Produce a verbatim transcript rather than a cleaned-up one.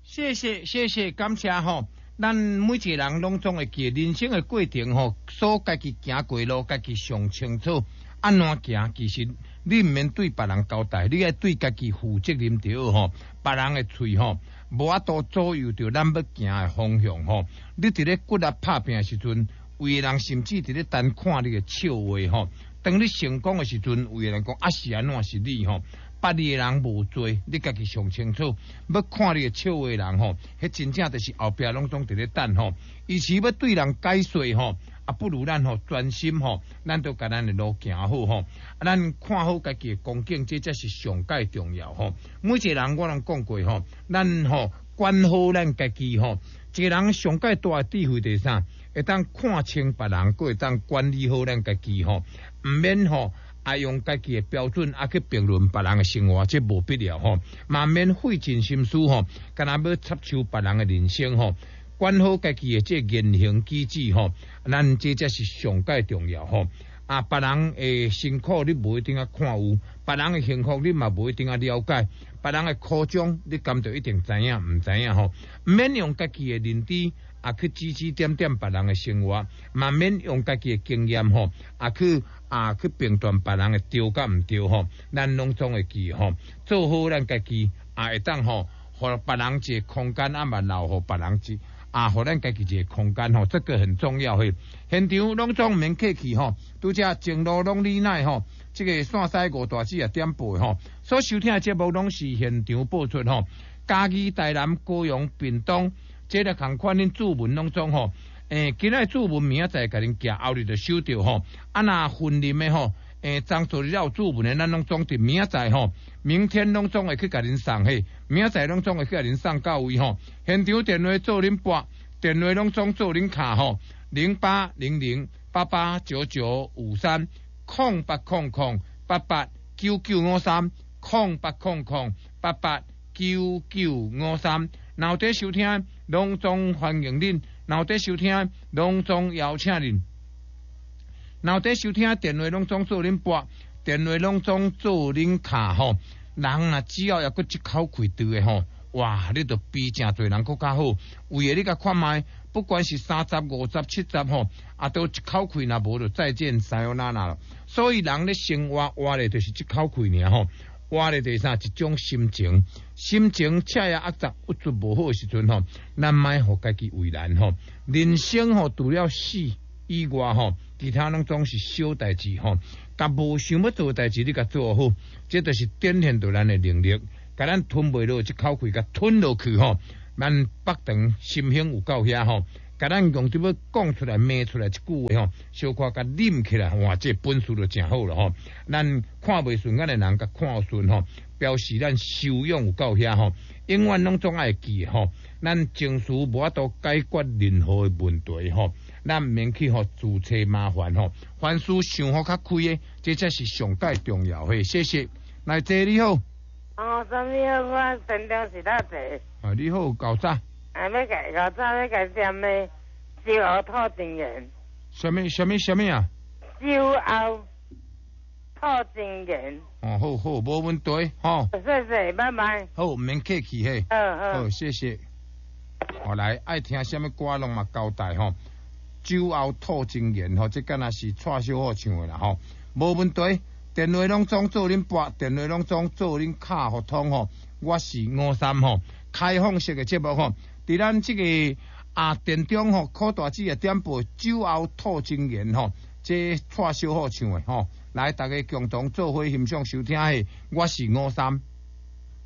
谢谢谢谢，感谢吼。咱每一个人拢总会记人生的过程吼，所家己行过路，家己上清楚。安怎行？其实你毋免对别人交代，你爱对家己负责任就好吼。别人的喙吼，无法度左右着咱要行的方向吼。你伫咧骨力拍拼的时阵，有的人甚至伫咧单看你的笑话吼。当你成功的时阵，有的人讲啊是安怎是你吼。捌你的人无多，你家己上清楚。要看你的笑话的人吼，迄真正就是后壁拢总伫咧等吼。与其要对人解说吼，啊不如咱吼专心吼，咱都甲咱的路行好吼。啊，咱看好家己的光景，这才是上界重要吼。每一个人我拢讲过吼，咱吼管好咱家己吼。一个人上界大的智慧是啥？会当看清别人，佫会当管理好咱家己吼，毋免吼。啊，用家己的标准啊去评论别人的生活，这无必要吼。嘛免费尽心思吼，干那要插手别人的人生吼，管好家己的这言行举止吼，咱这才是上界重要吼。啊，别人的辛苦你无一定啊看有，别人的幸福你嘛无一定啊了解，别人的苦衷你甘就一定知影毋知影吼。免用家己的认知啊去指指点点别人的生活，嘛免用家己的经验吼啊去。啊，去评断别人的对甲毋对吼，咱拢总会记吼，做好咱家己啊，会当吼，互别人一个空间啊，嘛留互别人一啊，互咱家己一个空间吼，这个很重要嘿。现场拢总毋免客气吼，拄则前路拢理奈吼，这个线西五大子啊点播吼，所收听的节目拢是现场播出吼，嘉义、台南、高雄、屏东，这个同款恁注文拢总吼。诶，今仔注文明仔载甲恁寄，后日就收到吼。啊，若分林的吼，诶，张做了注文的，咱拢总伫明仔载吼，明天拢总会去甲恁送嘿，明仔载拢总会去甲恁送到位吼。现场电话做恁拨，电话拢总做恁卡吼，零八零零八八九九五三空八空空八八九九五三空八空空八八九九五三，后底收听拢总欢迎恁。后底收听拢总邀请恁，后底收听电话拢总做恁拨，电话拢总做恁卡吼。人啊，只要抑阁一口气对的吼，哇，你著比正侪人佫较好。为了你甲看卖，不管是三十、五十、七十吼，啊，都一口气若无就再见sayonara有哪哪了。所以人咧生活活咧就是一口气尔吼。活咧第啥一种心情，心情恰呀压杂不足无好的时阵吼，咱莫互家己为难吼。人生吼除了死以外吼，其他拢总是小代志吼。甲无想要做代志，你甲做好，这就是展现到咱的能力。甲咱吞袂落一口气，甲吞落去吼，咱北长心胸有够遐吼。甲咱用这要讲出来、骂出来一句话吼，小可甲啉起来，哇，这本事就真好了吼。咱看袂顺眼的人，甲看顺吼，表示咱修养有够遐吼。永远拢总爱记吼，咱情绪无法度解决任何的问题吼，咱免去互自找麻烦吼。凡事想好较开的，这才是上界重要的。谢谢，来坐你好。 哦，什么好？我身量是哪坐？ 啊，你好，搞啥？ 啊，要改搞早要改点的酒后吐真言。 什么什么什么啊？ 酒后吐真言。 哦，好好，无问题，吼。 谢谢，拜拜。 好，唔免客气嘿。 好好。 好，谢谢。我来爱听什么歌拢嘛交代吼。酒后吐真言吼，这敢若是蔡小虎唱的啦吼，无问题。电话拢总做恁拨，电话拢总做恁卡互通吼。我是五三吼，开放式的节目吼。伫咱这个啊电中吼，柯大姊也点播酒后吐真言吼，这蔡小虎唱的吼，来大家共同做伙欣赏收听的，我是五三。